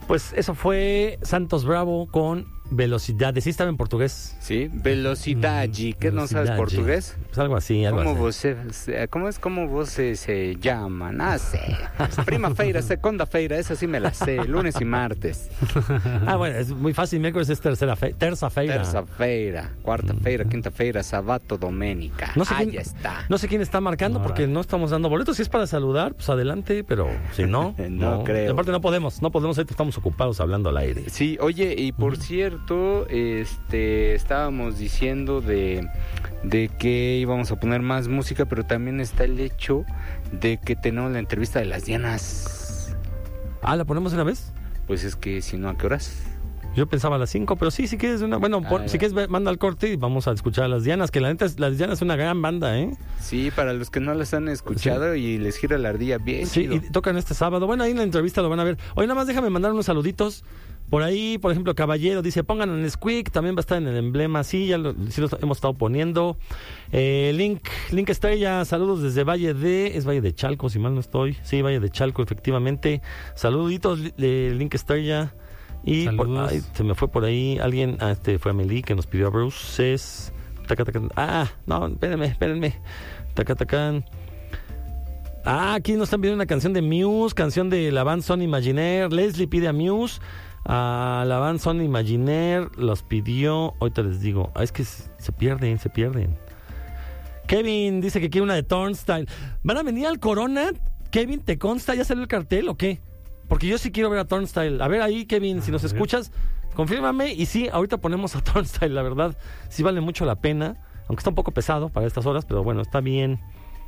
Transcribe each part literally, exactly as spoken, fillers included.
Pues eso fue Santos Bravo con Velocidade. ¿Sí estaba en portugués? Sí, Velocidade. ¿Qué no sabes portugués? Pues algo así, algo ¿Cómo, así. Você, ¿Cómo es cómo vos se, se llaman? Ah, sé. Prima-feira, segunda-feira, esa sí me la sé. Lunes y martes. Ah, bueno, es muy fácil. Miércoles es tercera fe, terça-feira. Terça-feira, cuarta-feira, quinta-feira, sabato, doménica. No sé Ahí quién, está. No sé quién está marcando No, porque no estamos dando boletos. Si es para saludar, pues adelante, pero si no, no, no creo. Aparte no podemos, no podemos, ahorita estamos ocupados hablando al aire. Sí, oye, y por cierto, este, estábamos diciendo de, de que íbamos a poner más música, pero también está el hecho de que tenemos la entrevista de las Dianas. Ah, ¿la ponemos una vez? Pues es que si no, ¿a qué horas? Yo pensaba a las cinco, pero sí, si quieres una... Bueno, por, Ah, si quieres, ve- manda al corte y vamos a escuchar a las Dianas, que la neta, es- las Dianas es una gran banda, ¿eh? Sí, para los que no las han escuchado Sí. y les gira la ardilla bien Sí, chido. y tocan este sábado. Bueno, ahí en la entrevista lo van a ver. Hoy nada más déjame mandar unos saluditos. Por ahí, por ejemplo, Caballero dice, pongan en Squeak, también va a estar en el emblema, sí, ya lo, sí lo hemos estado poniendo. Eh, Link, Link Estrella, saludos desde Valle de, es Valle de Chalco, si mal no estoy. Sí, Valle de Chalco, efectivamente. Saluditos, eh, Link Estrella. Y por, ay, se me fue por ahí alguien, ah, este fue Amelie que nos pidió a Bruces. Taca, taca, ah, no, espérenme, espérenme. Taca, tacan. Ah, aquí nos están pidiendo una canción de Muse, canción de la band Son Imaginaire. Leslie pide a Muse, a la band Son Imaginaire los pidió. Ahorita les digo, ah, es que se pierden, se pierden. Kevin dice que quiere una de Turnstile. ¿Van a venir al Corona? Kevin, ¿te consta? ¿Ya salió el cartel o qué? Porque yo sí quiero ver a Turnstile. A ver ahí, Kevin, si nos escuchas, confírmame. Y sí, ahorita ponemos a Turnstile, la verdad. Sí vale mucho la pena. Aunque está un poco pesado para estas horas, pero bueno, está bien.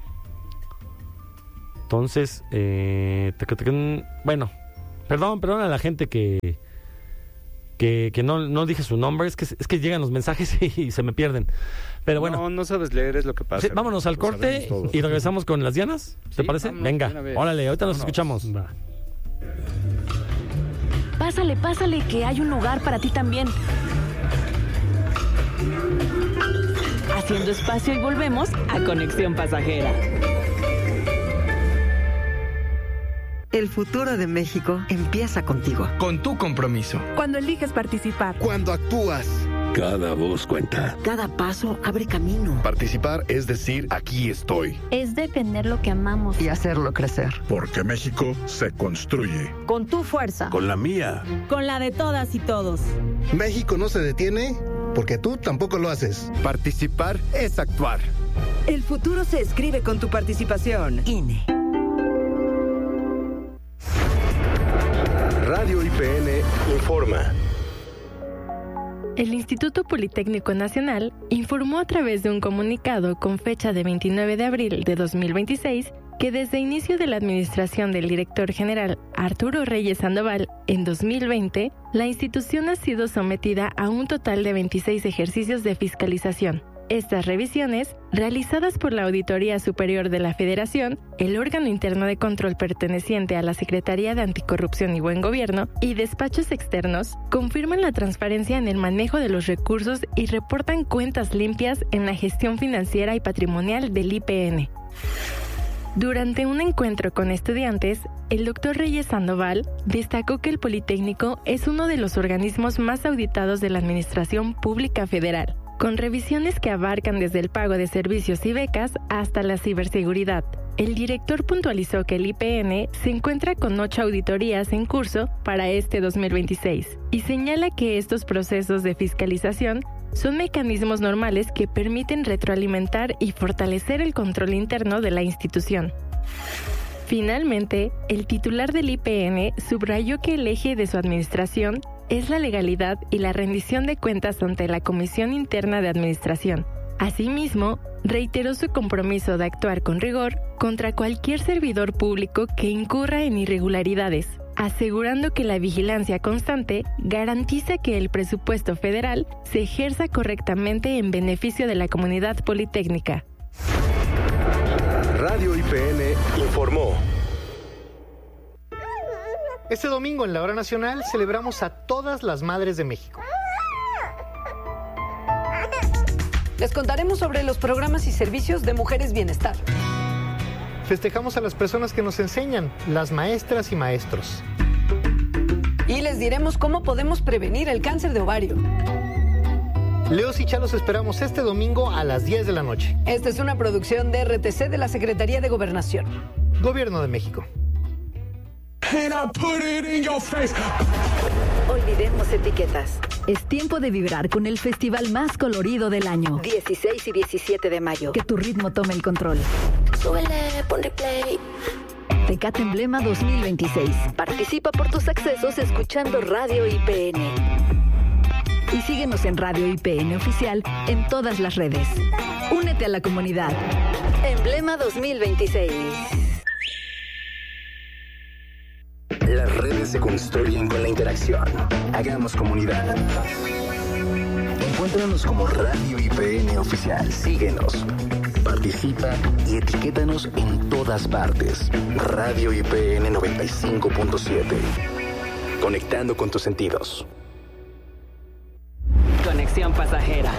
Entonces, eh, te, te, te, bueno, perdón, perdón a la gente que que, que no, no dije su nombre. Es que, es que llegan los mensajes y, y se me pierden. Pero bueno. No, no sabes leer, es lo que pasa. Sí, vámonos al corte y regresamos con las Dianas. ¿Te Sí, parece? vámonos, Venga, de una vez. órale, ahorita nos Vámonos. escuchamos. Va. Pásale, pásale, que hay un lugar para ti también. Haciendo espacio y volvemos a Conexión Pasajera. El futuro de México empieza contigo. Con tu compromiso. Cuando eliges participar. Cuando actúas. Cada voz cuenta. Cada paso abre camino. Participar es decir, aquí estoy. Es defender lo que amamos. Y hacerlo crecer. Porque México se construye. Con tu fuerza. Con la mía. Con la de todas y todos. México no se detiene porque tú tampoco lo haces. Participar es actuar. El futuro se escribe con tu participación. I N E. Radio I P N informa. El Instituto Politécnico Nacional informó a través de un comunicado con fecha de veintinueve de abril de dos mil veintiséis que desde inicio de la administración del director general Arturo Reyes Sandoval en dos mil veinte, la institución ha sido sometida a un total de veintiséis ejercicios de fiscalización. Estas revisiones, realizadas por la Auditoría Superior de la Federación, el órgano interno de control perteneciente a la Secretaría de Anticorrupción y Buen Gobierno, y despachos externos, confirman la transparencia en el manejo de los recursos y reportan cuentas limpias en la gestión financiera y patrimonial del I P N. Durante un encuentro con estudiantes, el doctor Reyes Sandoval destacó que el Politécnico es uno de los organismos más auditados de la Administración Pública Federal, con revisiones que abarcan desde el pago de servicios y becas hasta la ciberseguridad. El director puntualizó que el I P N se encuentra con ocho auditorías en curso para este dos mil veintiséis y señala que estos procesos de fiscalización son mecanismos normales que permiten retroalimentar y fortalecer el control interno de la institución. Finalmente, el titular del I P N subrayó que el eje de su administración es la legalidad y la rendición de cuentas ante la Comisión Interna de Administración. Asimismo, reiteró su compromiso de actuar con rigor contra cualquier servidor público que incurra en irregularidades, asegurando que la vigilancia constante garantiza que el presupuesto federal se ejerza correctamente en beneficio de la comunidad politécnica. Radio I P N informó. Este domingo en la Hora Nacional celebramos a todas las madres de México. Les contaremos sobre los programas y servicios de Mujeres Bienestar. Festejamos a las personas que nos enseñan, las maestras y maestros. Y les diremos cómo podemos prevenir el cáncer de ovario. Leos y Cha los esperamos este domingo a las diez de la noche. Esta es una producción de R T C de la Secretaría de Gobernación. Gobierno de México. Olvidemos etiquetas. Es tiempo de vibrar con el festival más colorido del año. dieciséis y diecisiete de mayo. Que tu ritmo tome el control. Súbele, ponle play. Tecate Emblema dos mil veintiséis. Participa por tus accesos escuchando Radio I P N. Y síguenos en Radio I P N Oficial en todas las redes. Únete a la comunidad. Emblema dos mil veintiséis. Las redes se construyen con la interacción. Hagamos comunidad. Encuéntranos como Radio I P N Oficial. Síguenos, participa y etiquétanos en todas partes. Radio I P N noventa y cinco punto siete. Conectando con tus sentidos. Conexión pasajera.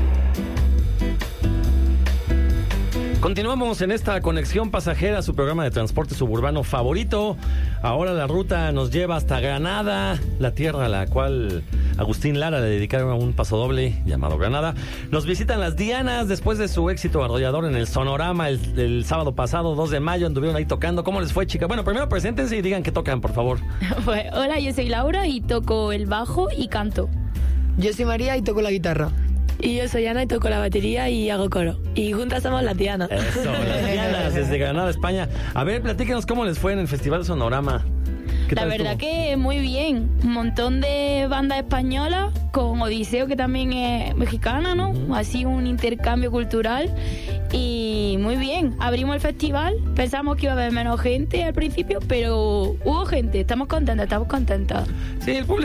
Continuamos en esta conexión pasajera, su programa de transporte suburbano favorito. Ahora la ruta nos lleva hasta Granada, la tierra a la cual Agustín Lara le dedicaron a un pasodoble llamado Granada. Nos visitan las Dianas después de su éxito arrollador en el Sonorama el, el sábado pasado, dos de mayo, anduvieron ahí tocando. ¿Cómo les fue, chica? Bueno, primero preséntense y digan qué tocan, por favor. Pues, hola, yo soy Laura y toco el bajo y canto. Yo soy María y toco la guitarra. Y yo soy Ana y toco la batería y hago coro. Y juntas somos las Dianas. Eso, las Dianas, desde Granada, España. A ver, platíquenos cómo les fue en el Festival Sonorama. La verdad estuvo? Que muy bien. Un montón de bandas españolas, con Odiseo, que también es mexicana, ¿no? Uh-huh. Así un intercambio cultural. Y muy bien. Abrimos el festival. Pensamos que iba a haber menos gente al principio, pero hubo gente. Estamos contentas, estamos contentas. Sí, el público